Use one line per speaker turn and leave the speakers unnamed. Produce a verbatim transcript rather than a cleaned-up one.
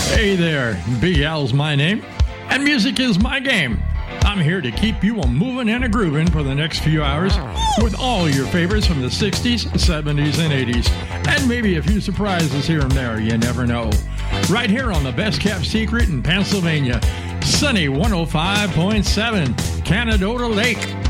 Hey there, Big Al's my name, and music is my game. I'm here to keep you a moving and a grooving for the next few hours with all your favorites from the sixties, seventies, and eighties, and maybe a few surprises here and there, you never know. Right here on the Best Kept Secret in Pennsylvania, Sunny one oh five point seven, Canadota Lake.